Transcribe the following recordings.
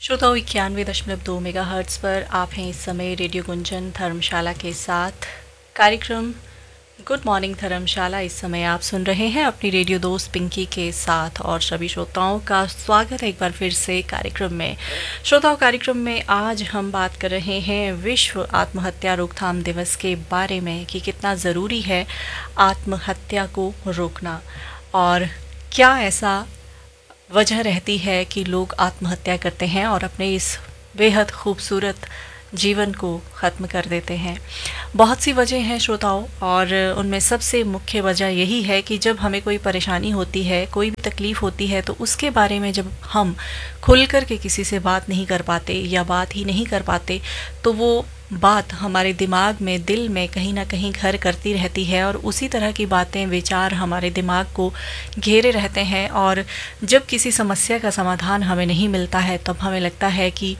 श्रोताओं 91.2 मेगाहर्ट्ज़ पर आप हैं इस समय रेडियो गुंजन धर्मशाला के साथ। कार्यक्रम गुड मॉर्निंग धर्मशाला इस समय आप सुन रहे हैं अपनी रेडियो दोस्त पिंकी के साथ, और सभी श्रोताओं का स्वागत है एक बार फिर से कार्यक्रम में। श्रोताओं, कार्यक्रम में आज हम बात कर रहे हैं विश्व आत्महत्या रोकथाम दिवस के बारे में कि कितना ज़रूरी है आत्महत्या को रोकना, और क्या ऐसा वजह रहती है कि लोग आत्महत्या करते हैं और अपने इस बेहद खूबसूरत जीवन को ख़त्म कर देते हैं। बहुत सी वजह हैं श्रोताओं, और उनमें सबसे मुख्य वजह यही है कि जब हमें कोई परेशानी होती है, कोई भी तकलीफ़ होती है, तो उसके बारे में जब हम खुल कर के किसी से बात नहीं कर पाते या बात ही नहीं कर पाते, तो वो बात हमारे दिमाग में, दिल में कहीं ना कहीं घर करती रहती है, और उसी तरह की बातें, विचार हमारे दिमाग को घेरे रहते हैं। और जब किसी समस्या का समाधान हमें नहीं मिलता है, तब हमें लगता है कि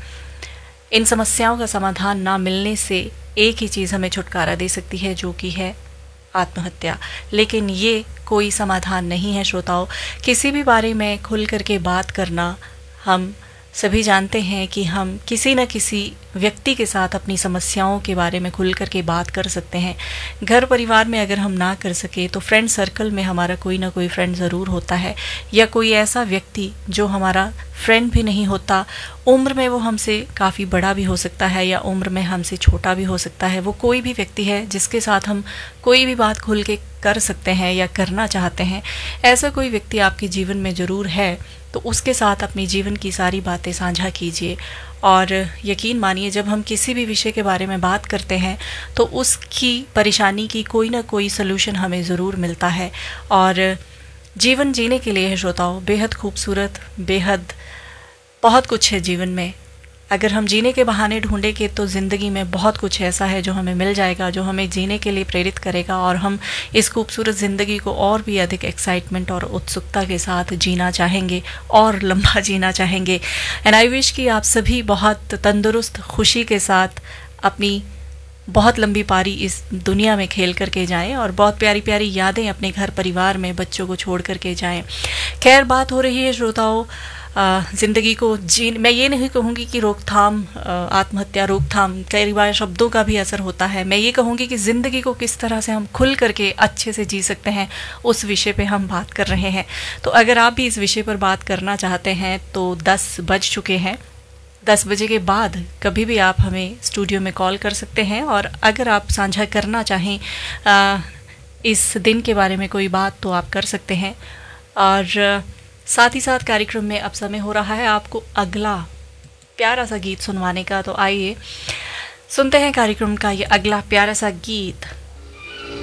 इन समस्याओं का समाधान ना मिलने से एक ही चीज़ हमें छुटकारा दे सकती है, जो कि है आत्महत्या। लेकिन ये कोई समाधान नहीं है श्रोताओं। किसी भी बारे में खुल करके बात करना, हम सभी जानते हैं कि हम किसी न किसी व्यक्ति के साथ अपनी समस्याओं के बारे में खुल कर के बात कर सकते हैं। घर परिवार में अगर हम ना कर सके तो फ्रेंड सर्कल में हमारा कोई ना कोई फ्रेंड ज़रूर होता है, या कोई ऐसा व्यक्ति जो हमारा फ्रेंड भी नहीं होता, उम्र में वो हमसे काफ़ी बड़ा भी हो सकता है या उम्र में हमसे छोटा भी हो सकता है। वो कोई भी व्यक्ति है जिसके साथ हम कोई भी बात खुल के कर सकते हैं या करना चाहते हैं। ऐसा कोई व्यक्ति आपके जीवन में ज़रूर है, तो उसके साथ अपनी जीवन की सारी बातें साझा कीजिए। और यकीन मानिए, जब हम किसी भी विषय के बारे में बात करते हैं तो उसकी परेशानी की कोई ना कोई सलूशन हमें ज़रूर मिलता है। और जीवन जीने के लिए है श्रोताओं, बेहद खूबसूरत, बेहद बहुत कुछ है जीवन में। अगर हम जीने के बहाने ढूंढेंगे तो ज़िंदगी में बहुत कुछ ऐसा है जो हमें मिल जाएगा, जो हमें जीने के लिए प्रेरित करेगा, और हम इस खूबसूरत ज़िंदगी को और भी अधिक एक्साइटमेंट और उत्सुकता के साथ जीना चाहेंगे और लंबा जीना चाहेंगे। एंड आई विश कि आप सभी बहुत तंदुरुस्त, खुशी के साथ अपनी बहुत लंबी पारी इस दुनिया में खेल करके जाएं, और बहुत प्यारी प्यारी यादें अपने घर परिवार में बच्चों को छोड़ करके जाएं। खैर, बात हो रही है श्रोताओं ज़िंदगी को मैं ये नहीं कहूँगी कि रोकथाम, आत्महत्या रोकथाम, कई बार शब्दों का भी असर होता है। मैं ये कहूँगी कि ज़िंदगी को किस तरह से हम खुल करके अच्छे से जी सकते हैं, उस विषय पे हम बात कर रहे हैं। तो अगर आप भी इस विषय पर बात करना चाहते हैं तो 10 बज चुके हैं। 10 बजे के बाद कभी भी आप हमें स्टूडियो में कॉल कर सकते हैं, और अगर आप साझा करना चाहें इस दिन के बारे में कोई बात, तो आप कर सकते हैं। और साथ ही साथ कार्यक्रम में अब समय हो रहा है आपको अगला प्यारा सा गीत सुनवाने का। तो आइए सुनते हैं कार्यक्रम का ये अगला प्यारा सा गीत।